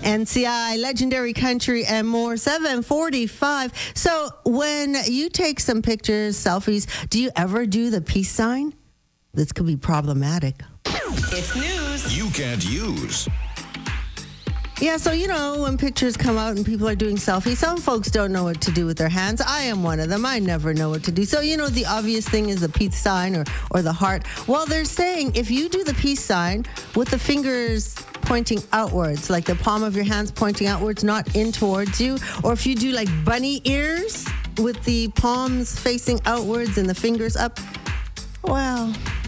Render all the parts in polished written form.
NCI, Legendary Country, and more. 7:45. So when you take some pictures, selfies, do you ever do the peace sign? This could be problematic. It's news you can't use. Yeah, so when pictures come out and people are doing selfies, some folks don't know what to do with their hands. I am one of them. I never know what to do. So, the obvious thing is the peace sign or the heart. Well, they're saying if you do the peace sign with the fingers pointing outwards, like the palm of your hands pointing outwards, not in towards you, or if you do like bunny ears with the palms facing outwards and the fingers up, well,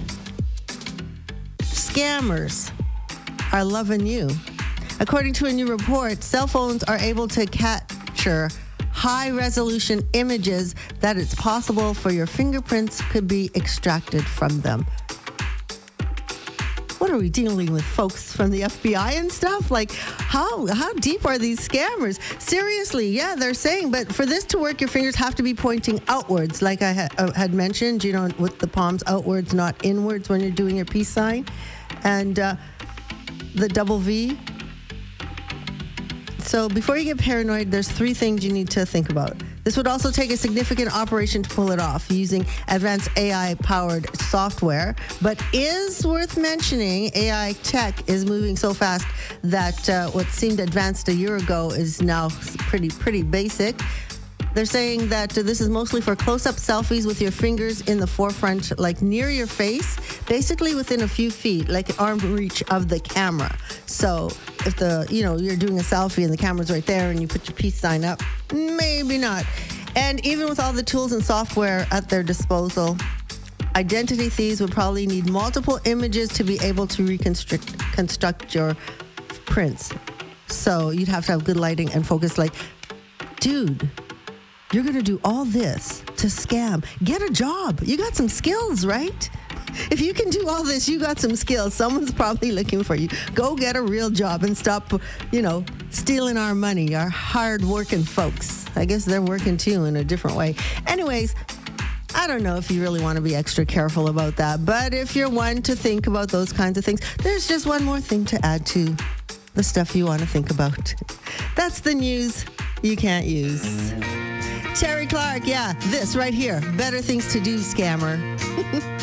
scammers are loving you. According to a new report, cell phones are able to capture high-resolution images that it's possible for your fingerprints could be extracted from them. What are we dealing with, folks from the FBI and stuff? Like, how deep are these scammers? Seriously, yeah, they're saying, but for this to work, your fingers have to be pointing outwards, like I had mentioned, with the palms outwards, not inwards when you're doing your peace sign. And the double V. So before you get paranoid, there's 3 things you need to think about. This would also take a significant operation to pull it off using advanced AI-powered software, but is worth mentioning AI tech is moving so fast that what seemed advanced a year ago is now pretty basic. They're saying that this is mostly for close-up selfies with your fingers in the forefront, like near your face, basically within a few feet, like arm reach of the camera. So if you're doing a selfie and the camera's right there and you put your peace sign up, maybe not. And even with all the tools and software at their disposal, identity thieves would probably need multiple images to be able to construct your prints. So you'd have to have good lighting and focus. Like, dude, you're going to do all this to scam. Get a job. You got some skills, right? If you can do all this, you got some skills. Someone's probably looking for you. Go get a real job and stop, stealing our money, our hard-working folks. I guess they're working, too, in a different way. Anyways, I don't know if you really want to be extra careful about that. But if you're one to think about those kinds of things, there's just one more thing to add to the stuff you want to think about. That's the news you can't use. Terry Clark, yeah, this right here. Better things to do, scammer.